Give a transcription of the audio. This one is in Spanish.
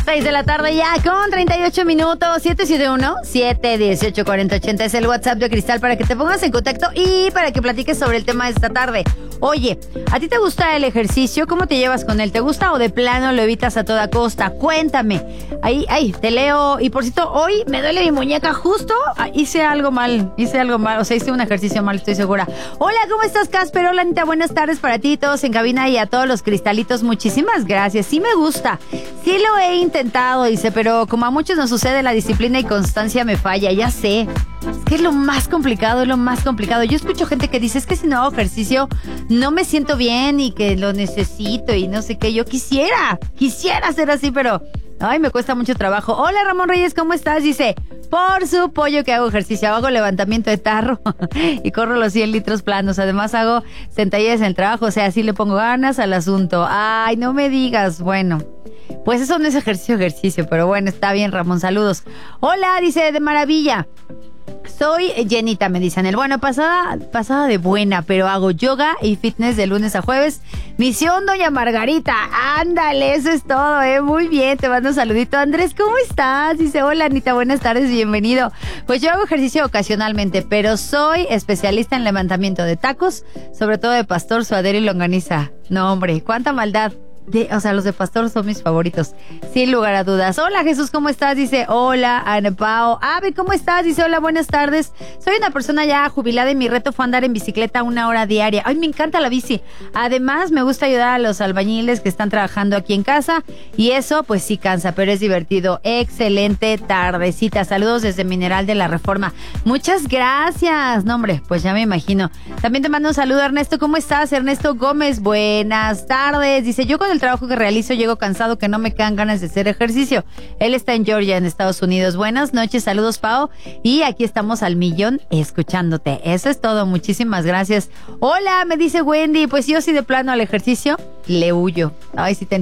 6 de la tarde ya con 38 minutos. 771-718-4080 es el WhatsApp de Cristal para que te pongas en contacto y para que platiques sobre el tema de esta tarde. Oye, ¿a ti te gusta el ejercicio? ¿Cómo te llevas con él? ¿Te gusta o de plano lo evitas a toda costa? Cuéntame. Ahí, te leo. Y por cierto, hoy me duele mi muñeca justo. Hice algo mal. O sea, hice un ejercicio mal, estoy segura. Hola, ¿cómo estás, Casper? Hola, Anita, buenas tardes para ti, todos en cabina y a todos los cristalitos. Muchísimas gracias. Sí me gusta. Sí lo he intentado, dice, pero como a muchos nos sucede, la disciplina y constancia me falla, ya sé. Es que es lo más complicado. Yo escucho gente que dice, es que si no hago ejercicio no me siento bien y que lo necesito y no sé qué. Yo quisiera ser así, pero ay, me cuesta mucho trabajo. Hola, Ramón Reyes, ¿cómo estás? Dice, por su pollo que hago ejercicio, hago levantamiento de tarro y corro los 100 litros planos. Además hago sentadillas en el trabajo, o sea, así le pongo ganas al asunto. Ay, no me digas, bueno. Pues eso no es ejercicio, pero bueno, está bien, Ramón, saludos. Hola, dice, de maravilla. Soy llenita, me dicen. Bueno, pasada de buena, pero hago yoga y fitness de lunes a jueves. Misión Doña Margarita. Ándale, eso es todo, Muy bien, te mando un saludito. Andrés, ¿cómo estás? Dice, hola, Anita, buenas tardes, bienvenido. Pues yo hago ejercicio ocasionalmente, pero soy especialista en levantamiento de tacos, sobre todo de pastor, suadero y longaniza. No, hombre, cuánta maldad. Los de pastor son mis favoritos, sin lugar a dudas. Hola, Jesús, ¿cómo estás? Dice, hola, Ana Pao. Ave, ¿cómo estás? Dice, hola, buenas tardes. Soy una persona ya jubilada y mi reto fue andar en bicicleta 1 hora diaria. Ay, me encanta la bici. Además, me gusta ayudar a los albañiles que están trabajando aquí en casa y eso, pues sí cansa, pero es divertido. Excelente tardecita. Saludos desde Mineral de la Reforma. Muchas gracias. No, hombre, pues ya me imagino. También te mando un saludo, Ernesto. ¿Cómo estás? Ernesto Gómez, buenas tardes. Dice, yo con el trabajo que realizo llego cansado que no me quedan ganas de hacer ejercicio. Él está en Georgia, en Estados Unidos. Buenas noches, saludos, Pao. Y aquí estamos al millón escuchándote. Eso es todo, muchísimas gracias. Hola, me dice Wendy. Pues yo sí de plano al ejercicio le huyo. Ay, sí te